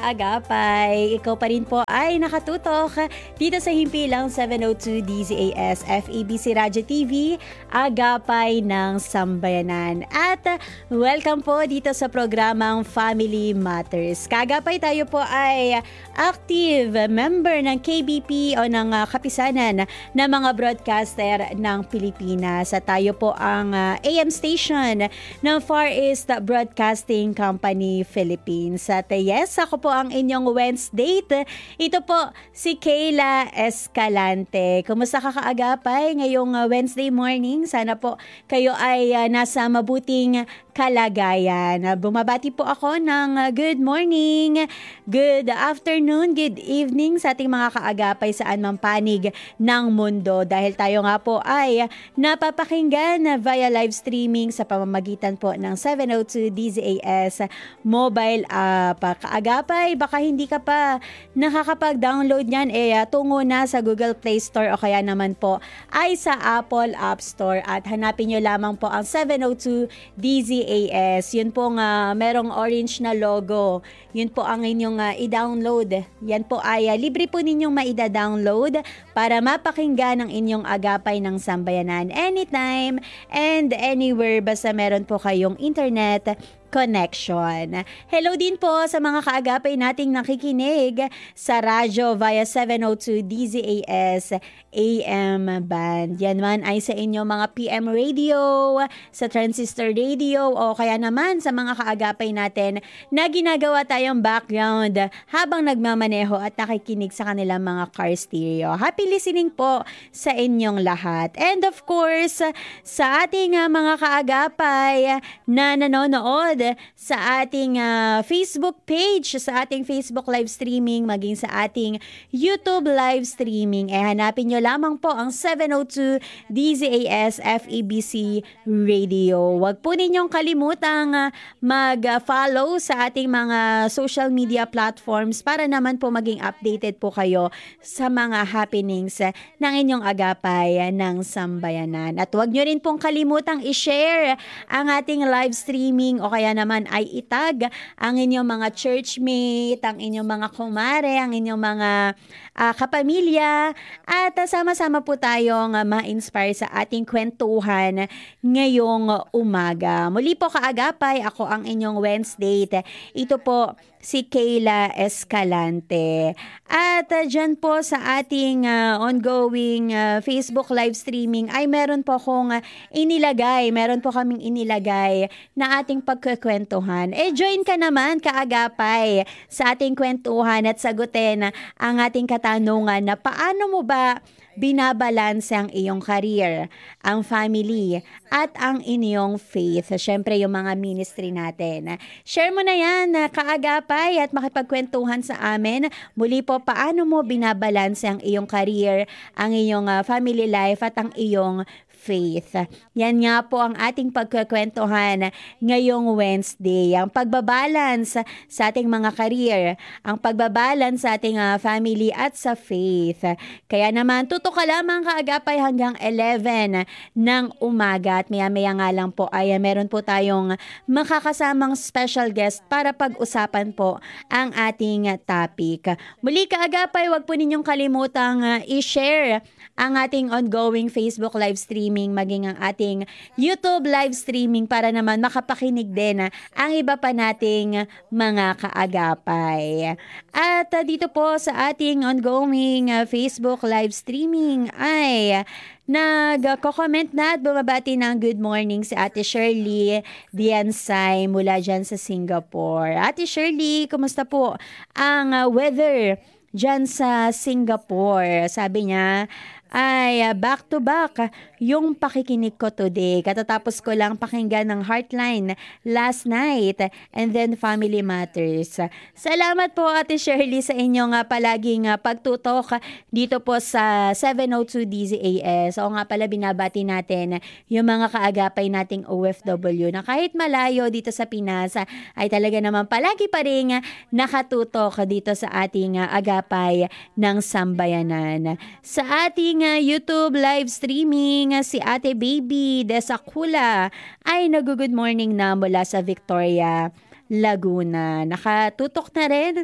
kaagapay. Ikaw pa rin po ay nakatutok dito sa himpilang 702 DZAS FEBC Radyo TV, Agapay ng Sambayanan. At welcome po dito sa programang Family Matters. Kaagapay, tayo po ay active member ng KBP o ng kapisanan ng mga broadcaster ng Pilipinas. At tayo po ang AM station ng Far East Broadcasting Company Philippines. At yes, ako po ang inyong Wednesday. Ito po si Kayla Escalante. Kumusta ka kaagapay ngayong Wednesday morning? Sana po kayo ay nasa mabuting kalagayan. Bumabati po ako ng good morning, good afternoon, good evening sa ating mga kaagapay saan mang panig ng mundo. Dahil tayo nga po ay napapakinggan via live streaming sa pamamagitan po ng 702 DZAS mobile app. Kaagapay, baka hindi ka pa nakakapag-download niyan, tungo na sa Google Play Store o kaya naman po ay sa Apple App Store at hanapin nyo lamang po ang 702 DZAS. Yun po nga, merong orange na logo. Yun po ang inyong i-download. Yan po ay libre po ninyong maida-download para mapakinggan ang inyong agapay ng sambayanan anytime and anywhere basta meron po kayong internet connection. Hello din po sa mga kaagapay nating nakikinig sa radyo via 702 DZAS AM band. Yan man ay sa inyo mga PM radio, sa transistor radio o kaya naman sa mga kaagapay natin na ginagawa tayong background habang nagmamaneho at nakikinig sa kanilang mga car stereo. Happy listening po sa inyong lahat. And of course, sa ating mga kaagapay na nanonood sa ating Facebook page, sa ating Facebook live streaming, maging sa ating YouTube live streaming, hanapin nyo lamang po ang 702 DZAS FEBC Radio. Huwag po ninyong kalimutang mag-follow sa ating mga social media platforms para naman po maging updated po kayo sa mga happenings ng inyong agapay ng sambayanan. At huwag nyo rin pong kalimutang i-share ang ating live streaming o kaya naman ay itag ang inyong mga churchmate, ang inyong mga kumare, ang inyong mga kapamilya at sama-sama po tayong ma-inspire sa ating kwentuhan ngayong umaga. Muli po kaagapay, ako ang inyong Wednesday. Ito po si Kayla Escalante. At dyan po sa ating ongoing Facebook live streaming ay meron po kaming inilagay na ating pagkukwentuhan. Join ka naman kaagapay sa ating kwentuhan at sagutin ang ating katanungan na paano mo ba binabalanse ang iyong career, ang family, at ang inyong faith. Siyempre, yung mga ministry natin. Share mo na yan, kaagapay, at makipagkwentuhan sa amin. Muli po, paano mo binabalanse ang iyong career, ang iyong family life, at ang iyong faith. Yan nga po ang ating pagkukwentuhan ngayong Wednesday. Ang pagbabalance sa ating mga career, ang pagbabalance sa ating family at sa faith. Kaya naman, tutok ka lamang kaagapay hanggang 11 ng umaga at maya-maya nga lang po ay meron po tayong makakasamang special guest para pag-usapan po ang ating topic. Muli kaagapay, wag po ninyong kalimutang i-share ang ating ongoing Facebook live streaming, maging ang ating YouTube live streaming para naman makapakinig din ang iba pa nating mga kaagapay. At dito po sa ating ongoing Facebook live streaming ay nagko-comment na at bumabati ng good morning si Ate Shirley Diansay mula dyan sa Singapore. Ate Shirley, kumusta po ang weather dyan sa Singapore? Sabi niya, ay back to back yung pakikinig ko today. Katatapos ko lang pakinggan ng Heartline last night and then Family Matters. Salamat po Ate Shirley sa inyong palaging pagtutok dito po sa 702 DZAS. O nga pala binabati natin yung mga kaagapay nating OFW na kahit malayo dito sa Pinas ay talaga naman palagi pa rin nakatutok dito sa ating agapay ng sambayanan. Sa ating YouTube live streaming, si Ate Baby Desakula ay nag-good morning na mula sa Victoria, Laguna. Nakatutok na rin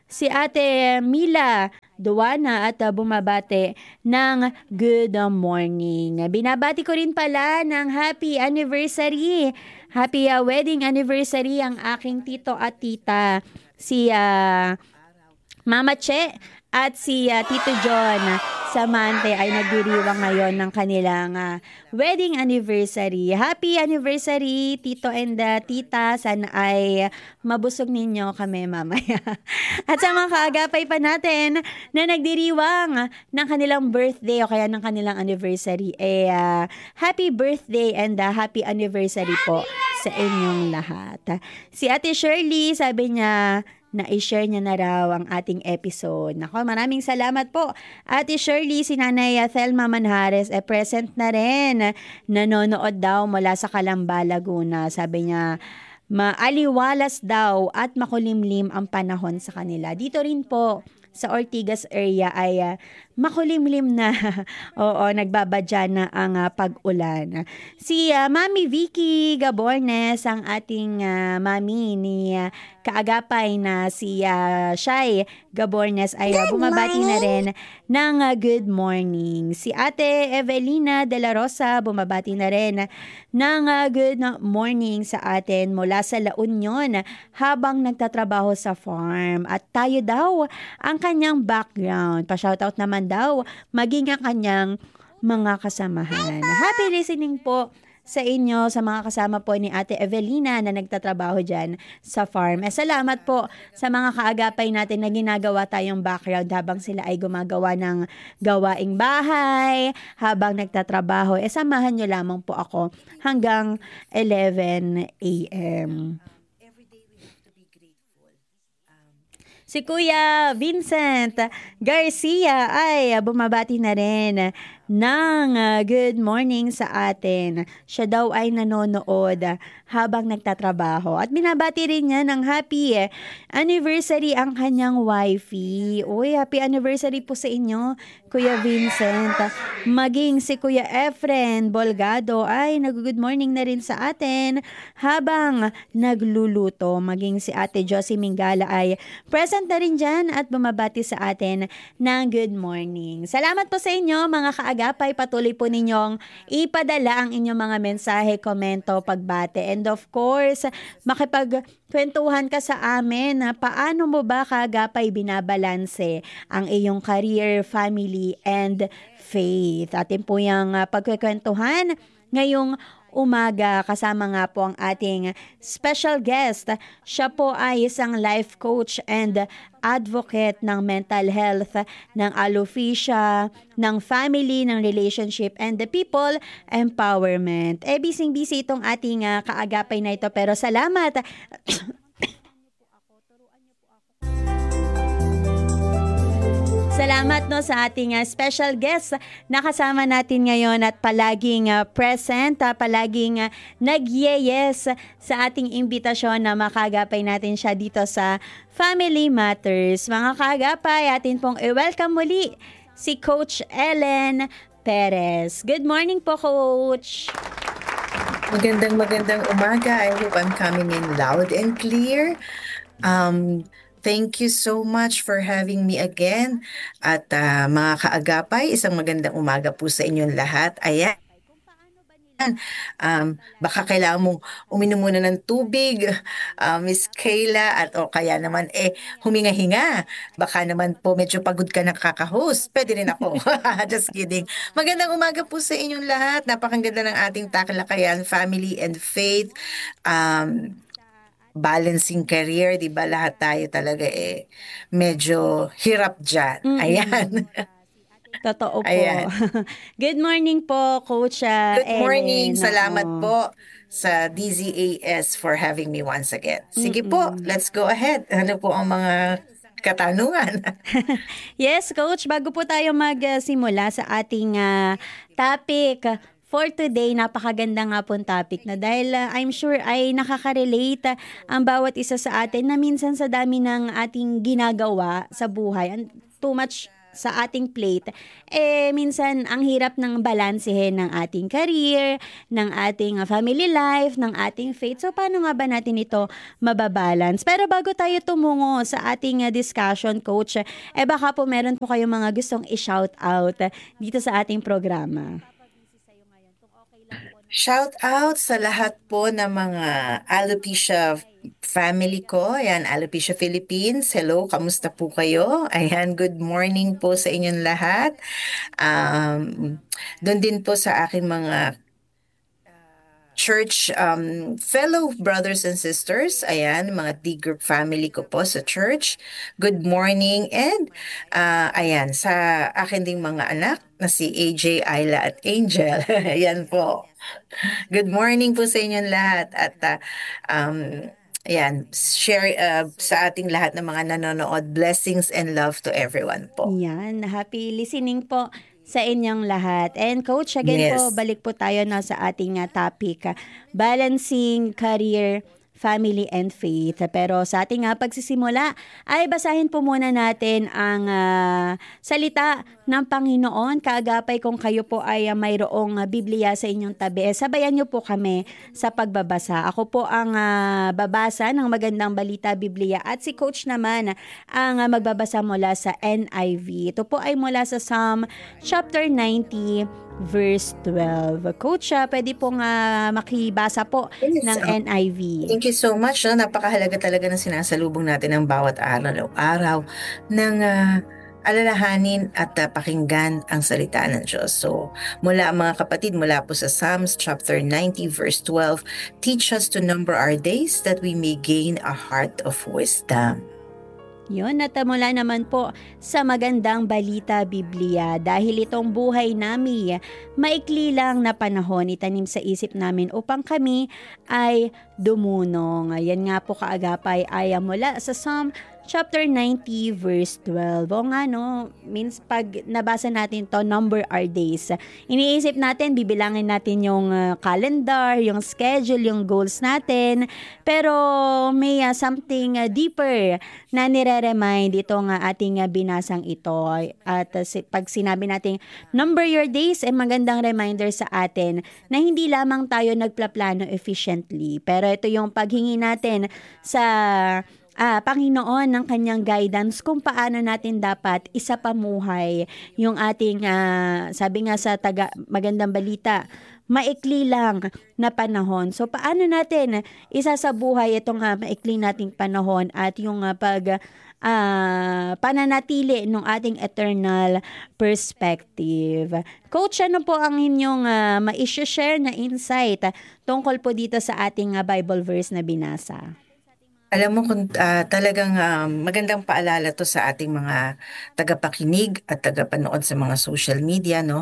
si Ate Mila Duwana at bumabate ng good morning. Binabati ko rin pala ng happy anniversary. Happy wedding anniversary ang aking tito at tita. Si Mama Che at si Tito John Samante ay nagdiriwang ngayon ng kanilang wedding anniversary. Happy anniversary, Tito and Tita. Sana ay mabusog ninyo kami mamaya. At sa mga kaagapay pa natin na nagdiriwang ng kanilang birthday o kaya ng kanilang anniversary, happy birthday and happy anniversary po sa inyong lahat. Si Ate Shirley, sabi niya, na-share niya na raw ang ating episode. Nako, maraming salamat po. Ate Shirley, si Nanay Thelma Manhares, present na rin. Nanonood daw mula sa Calamba, Laguna. Sabi niya, maaliwalas daw at makulimlim ang panahon sa kanila. Dito rin po sa Ortigas area ay makulimlim na. Oo, nagbabadya na ang pag-ulan. Si Mami Vicky Gabornes, ang ating mami ni kaagapay na si Shai Gabornes ay bumabati na rin ng good morning. Si Ate Evelina De La Rosa bumabati na rin ng good morning sa atin mula sa La Union habang nagtatrabaho sa farm. At tayo daw ang kanyang background. Pa-shoutout naman daw maging ang kanyang mga kasamahan. Happy listening po sa inyo, sa mga kasama po ni Ate Evelina na nagtatrabaho dyan sa farm. Salamat po sa mga kaagapay natin na ginagawa tayong background habang sila ay gumagawa ng gawaing bahay, habang nagtatrabaho. Samahan nyo lamang po ako hanggang 11 a.m. Si Kuya Vincent Garcia ay bumabati na rin ng good morning sa atin. Siya daw ay nanonood habang nagtatrabaho. At binabati rin niya ng happy anniversary ang kanyang wifey. Uy, happy anniversary po sa inyo, Kuya Vincent. Maging si Kuya Efren Bolgado ay nag-good morning na rin sa atin habang nagluluto. Maging si Ate Josie Mingala ay present na rin dyan at bumabati sa atin ng good morning. Salamat po sa inyo mga kaagapay. Patuloy po ninyong ipadala ang inyong mga mensahe, komento, pagbate. And of course, makipagkwentuhan ka sa amin na paano mo ba kaagapay binabalanse ang iyong career, family, and faith. Atin po yung pagkikwentuhan ngayong umaga. Kasama nga po ang ating special guest. Siya po ay isang life coach and advocate ng mental health, ng alopecia, ng family, ng relationship, and the people empowerment. Busy-busy itong ating kaagapay na ito, pero salamat. Salamat sa ating special guest na kasama natin ngayon at palaging present, palaging nag-yes sa ating imbitasyon na makagapay natin siya dito sa Family Matters. Mga kagapay, atin pong i-welcome muli si Coach Ellen Perez. Good morning po, Coach! Magandang umaga. I hope I'm coming in loud and clear. Thank you so much for having me again. At mga kaagapay, isang magandang umaga po sa inyong lahat. Ayan. Baka kailangan mong uminom muna ng tubig, Miss Kayla, at o kaya naman huminga-hinga. Baka naman po medyo pagod ka na kaka-host. Pwede rin ako. Just kidding. Magandang umaga po sa inyong lahat. Napakaganda ng ating takalakayan, family and faith. Balancing career, di ba? Lahat tayo talaga medyo hirap dyan. Ayan. Totoo po. Ayan. Good morning po, Coach Good morning. Ellen. Salamat po sa DZAS for having me once again. Sige po, let's go ahead. Ano po ang mga katanungan? Yes, Coach. Bago po tayo magsimula sa ating topic for today, napakaganda nga pong topic na dahil I'm sure ay nakaka-relate ang bawat isa sa atin na minsan sa dami ng ating ginagawa sa buhay, too much sa ating plate, minsan ang hirap ng balansehin ng ating career, ng ating family life, ng ating faith. So, paano nga ba natin ito mababalance? Pero bago tayo tumungo sa ating discussion, Coach, baka po meron po kayong mga gustong i-shout out dito sa ating programa. Shout out sa lahat po ng mga alopecia family ko. Ayan, Alopecia Philippines. Hello, kamusta po kayo? Ayan, good morning po sa inyong lahat. Doon din po sa aking mga church fellow brothers and sisters. Ayan, mga D-group family ko po sa church. Good morning. And ayan, sa akin ding mga anak na si AJ, Ayla at Angel. Ayan po. Good morning po sa inyong lahat. At ayan, share sa ating lahat ng mga nanonood. Blessings and love to everyone po. Yan, happy listening po sa inyong lahat. And Coach, again po, Yes. balik po tayo na sa ating topic, balancing career, family, and faith. Pero sa ating pagsisimula, ay basahin po muna natin ang salita ng Panginoon. Kaagapay kung kayo po ay mayroong Biblia sa inyong tabi, sabayan niyo po kami sa pagbabasa. Ako po ang babasa ng Magandang Balita Biblia at si Coach naman ang magbabasa mula sa NIV. Ito po ay mula sa Psalm chapter 90 verse 12. Coach, pwede pong makibasa po Yes, ng NIV. thank you so much. No? Napakahalaga talaga ng sinasalubong natin ng bawat araw ng alalahanin at pakinggan ang salita ng Diyos. So, mula mga kapatid, mula po sa Psalms chapter 90 verse 12, teach us to number our days that we may gain a heart of wisdom. Yun, natamula naman po sa Magandang Balita Biblia dahil itong buhay namin, maikli lang na panahon itanim sa isip namin upang kami ay dumunong. Yan nga po kaagapay ay mula sa Psalm chapter 90 verse 12. O nga no, means pag nabasa natin to, number our days. Iniisip natin, bibilangin natin yung calendar, yung schedule, yung goals natin. Pero may something deeper na nire-remind itong ating binasang ito. At pag sinabi natin number your days, magandang reminder sa atin na hindi lamang tayo nagplaplano efficiently. Pero ito yung paghingi natin sa Panginoon ng kanyang guidance kung paano natin dapat isapamuhay yung ating, sabi nga sa Magandang Balita, maikli lang na panahon. So, paano natin isasabuhay itong maikli nating panahon at yung pananatili ng ating eternal perspective. Coach, ano po ang inyong ma-share na insight tungkol po dito sa ating Bible verse na binasa? Alam mo kung talagang magandang paalala to sa ating mga tagapakinig at tagapanood sa mga social media, no?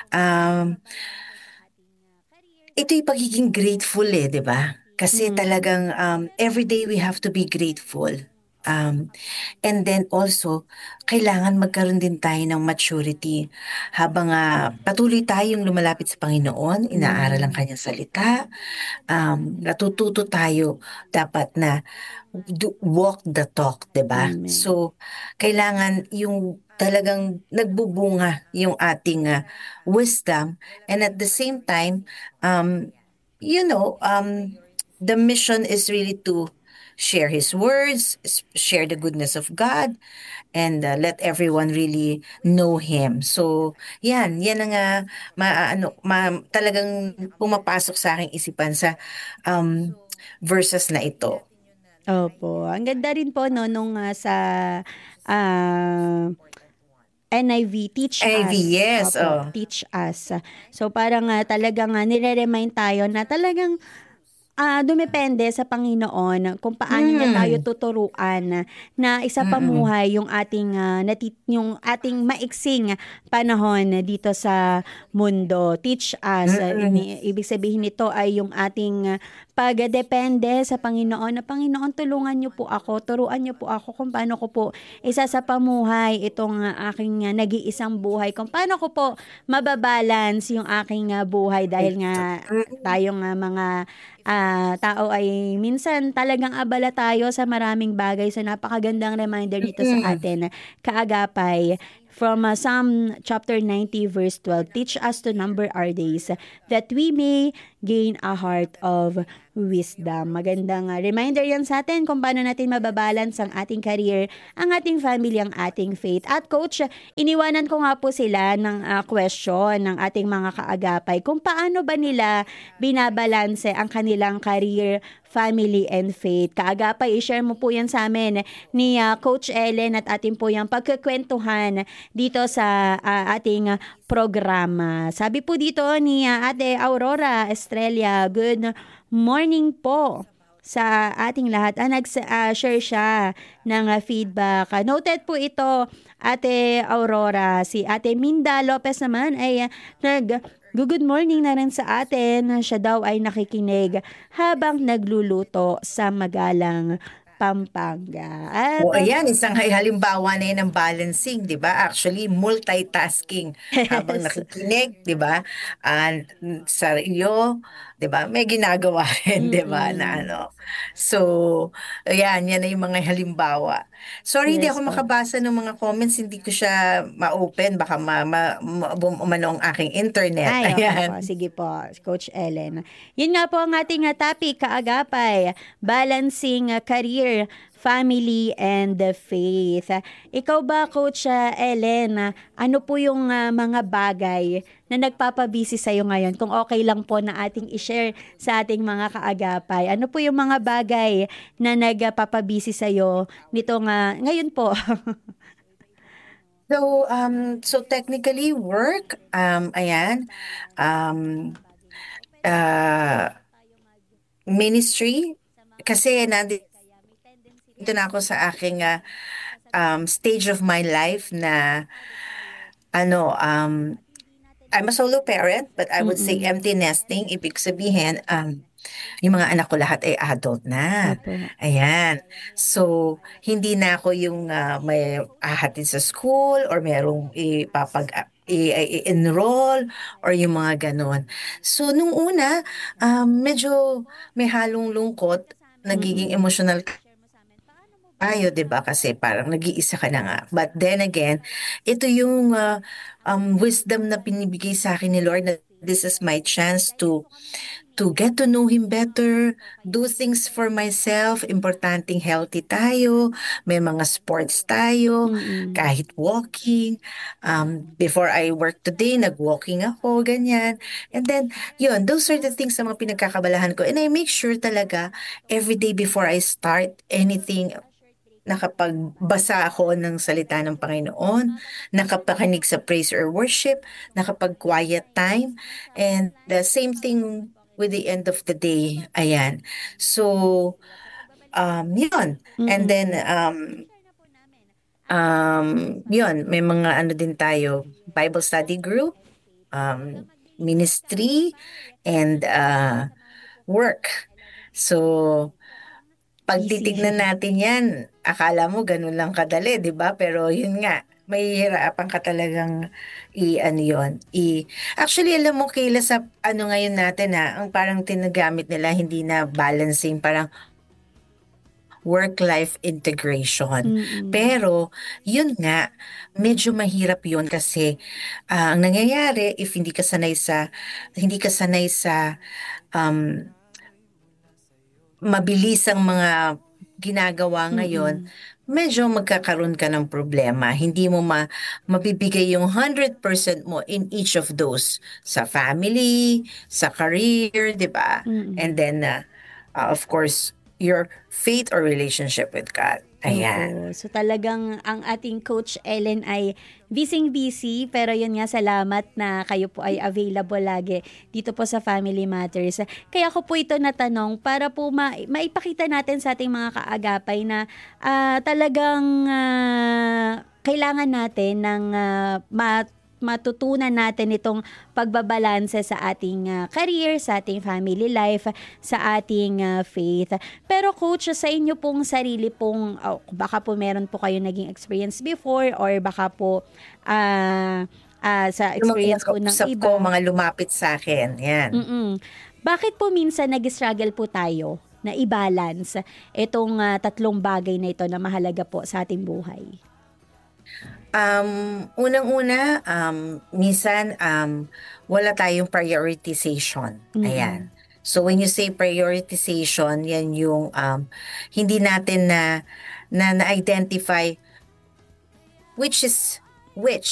Ito'y pagiging grateful di ba? Kasi talagang every day we have to be grateful. And then also, kailangan magkaroon din tayo ng maturity habang patuloy tayong lumalapit sa Panginoon, inaaral ang kanyang salita, natututo tayo dapat na walk the talk, 'di ba? Amen. So, kailangan yung talagang nagbubunga yung ating wisdom, and at the same time, the mission is really to share His words, share the goodness of God, and let everyone really know Him. So, yan ang talagang pumapasok sa aking isipan sa verses na ito. Opo. Ang ganda rin po no nung sa NIV, teach NIV, us. yes. Opo, teach us. So parang talagang nire-remind tayo na talagang dumepende sa Panginoon kung paano niya tayo tuturuan na isapamuhay yung ating yung ating maiksing panahon dito sa mundo. Teach us. Ibig sabihin nito ay yung ating pagdepende sa Panginoon. Na Panginoon, tulungan niyo po ako, turuan niyo po ako kung paano ko po isasapamuhay itong aking nag-iisang buhay. Kung paano ko po mababalance yung aking buhay dahil nga tayong mga tao ay minsan talagang abala tayo sa maraming bagay. So napakagandang reminder dito sa atin, kaagapay, from Psalm chapter 90 verse 12, teach us to number our days that we may gain a heart of wisdom. Magandang reminder yan sa atin kung paano natin mababalance ang ating career, ang ating family, ang ating faith. At coach, iniwanan ko nga po sila ng question ng ating mga kaagapay kung paano ba nila binabalanse ang kanilang career, family, and faith. Kaagapay, i-share mo po yan sa amin ni Coach Ellen at ating po yung pagkukwentuhan dito sa ating programa. Sabi po dito ni Ate Aurora Estrella, good morning po sa ating lahat. Nag-share siya ng feedback. Noted po ito, Ate Aurora. Si Ate Minda Lopez naman ay good morning na rin sa atin. Siya daw ay nakikinig habang nagluluto sa Magalang, Pampanga. At, O ayan, isang halimbawa na yan ng balancing, di ba? Actually, multitasking habang nakikinig, di ba? And sa iyo, di ba? May ginagawa rin, di ba? Na ano. So, ayan, yan na yung mga halimbawa. Sorry, hindi Yes ako po. makabasa ng mga comments, hindi ko siya ma-open. Baka umano ang aking internet. Ay, okay po. Ayan. Sige po, Coach Ellen. Yun nga po ang ating topic, kaagapay, balancing career, family, and faith. Ikaw ba, Coach Ellen, ano po yung mga bagay na nagpapabisi sa'yo ngayon? Kung okay lang po na ating i-share sa ating mga kaagapay. Ano po yung mga bagay na nagpapabisi sa'yo nitong ngayon po? So technically work, ayan, um, ministry, kasi nandito na ako sa aking stage of my life na ano, I'm a solo parent, but I would say Mm-mm. empty nesting. Ibig sabihin, yung mga anak ko lahat ay adult na. Opo. Ayan. So, hindi na ako yung may ahatid sa school or merong i-enroll or yung mga ganon. So, nung una, medyo may halong lungkot, nagiging Mm-mm. emotional tayo, 'di ba? Kasi parang nag-iisa ka na nga. But then again, ito yung wisdom na pinibigay sa akin ni Lord na this is my chance to get to know Him better, do things for myself, importanteng healthy tayo, may mga sports tayo, Mm-mm. kahit walking. Before I work today, nag-walking ako, ganyan. And then, yun, those are the things sa mga pinagkakabalahan ko. And I make sure talaga, every day before I start anything, nakapagbasa ako ng salita ng Panginoon, nakapakinig sa praise or worship, nakapag-quiet time, and the same thing with the end of the day. Ayan. So, yun. And then, Mm-mm. yun, may mga ano din tayo, Bible study group, ministry, and work. So, pag titignan Easy. natin yan, akala mo ganun lang kadali, 'di ba? Pero yun nga, mahihirapan ka talagang ano yun. Actually, alam mo, Kayla, sa ano ngayon natin ang parang tinagamit nila, hindi na balancing, parang work-life integration. Mm. Pero, yun nga, medyo mahirap yun kasi ang nangyayari, if hindi ka sanay sa um, mabilis ang mga ginagawa ngayon, Mm. medyo magkakaroon ka ng problema. Hindi mo mabibigay yung 100% mo in each of those. Sa family, sa career, di ba? And Mm. then, of course, your faith or relationship with God. Ayan. Opo. So talagang ang ating Coach Ellen ay busy pero yun nga, salamat na kayo po ay available lagi dito po sa Family Matters. Kaya ko po ito natanong para po maipakita natin sa ating mga kaagapay na talagang kailangan natin ng matutunan natin itong pagbabalanse sa ating career, sa ating family life, sa ating faith. Pero coach, sa inyo pong sarili pong, baka po meron po kayo naging experience before or baka po sa Yung mga experience po ng kinakausap ko, iba. mga lumapit sa akin. Yan. Bakit po minsan nag-struggle po tayo na i-balance itong tatlong bagay na ito na mahalaga po sa ating buhay? Unang-una, minsan wala tayong prioritization. Mm. Ayan. So when you say prioritization, yan yung hindi natin na na-identify which is which